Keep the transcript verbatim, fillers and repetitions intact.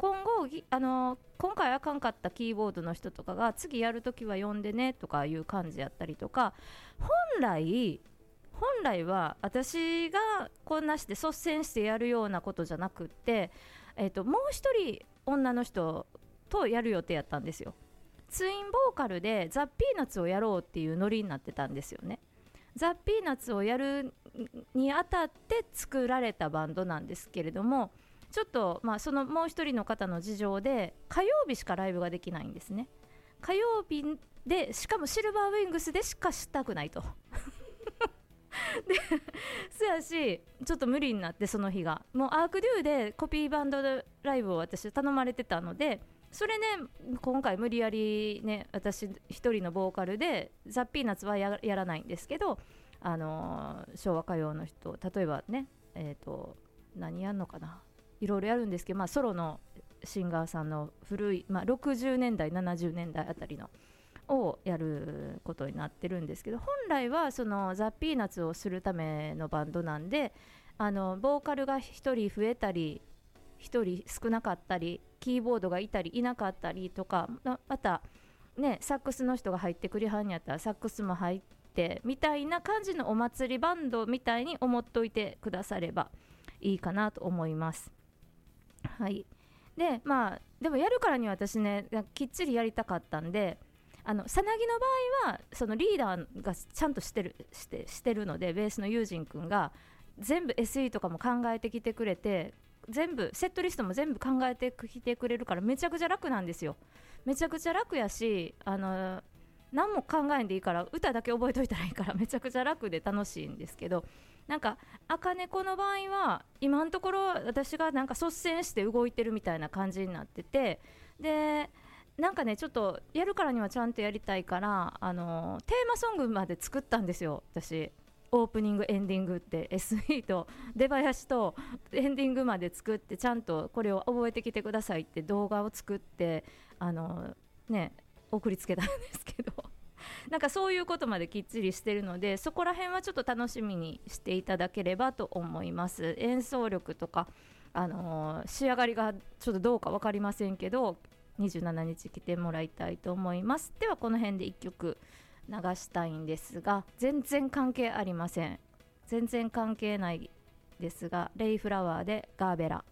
今後あの今回あかんかったキーボードの人とかが次やるときは呼んでねとかいう感じやったりとか、本来本来は私がこんなして率先してやるようなことじゃなくって、えーと、もう一人女の人とやる予定やったんですよ。ツインボーカルでザ・ピーナッツをやろうっていうノリになってたんですよね。ザ・ピーナッツをやるにあたって作られたバンドなんですけれども、ちょっと、まあ、そのもう一人の方の事情で火曜日しかライブができないんですね。火曜日でしかもシルバーウィングスでしかしたくないとでそやしちょっと無理になって、その日がもうアークデューでコピーバンドライブを私頼まれてたので、それね今回無理やりね私一人のボーカルでザ・ピーナッツは や, やらないんですけど、あのー、昭和歌謡の人例えばねえっ、ー、と何やんのかないろいろやるんですけど、まあ、ソロのシンガーさんの古い、まあ、ろくじゅうねんだいななじゅうねんだいあたりのをやることになってるんですけど、本来はそのザ・ピーナッツをするためのバンドなんで、あのボーカルがひとり増えたりひとり少なかったりキーボードがいたりいなかったりとか、またねサックスの人が入ってくりはんやったらサックスも入ってみたいな感じのお祭りバンドみたいに思っといてくださればいいかなと思います。はい。でまあでもやるからには私ねきっちりやりたかったんで、あのさなぎの場合はそのリーダーがちゃんとしてるしてしてるので、ベースのユージン君が全部 エスイー とかも考えてきてくれて、全部セットリストも全部考えてきてくれるからめちゃくちゃ楽なんですよ。めちゃくちゃ楽やし、あの何も考えんでいいから歌だけ覚えといたらいいからめちゃくちゃ楽で楽しいんですけど、なんか赤猫の場合は今のところ私がなんか率先して動いてるみたいな感じになってて、でなんかねちょっとやるからにはちゃんとやりたいから、あのテーマソングまで作ったんですよ私。オープニングエンディングって エスイー と出囃子とエンディングまで作って、ちゃんとこれを覚えてきてくださいって動画を作ってあのね送りつけたんですけどなんかそういうことまできっちりしてるので、そこら辺はちょっと楽しみにしていただければと思います。演奏力とか、あのー、仕上がりがちょっとどうか分かりませんけどにじゅうしちにち来てもらいたいと思います。ではこの辺でいっきょく流したいんですが、全然関係ありません。全然関係ないですが、レイフラワーでガーベラ。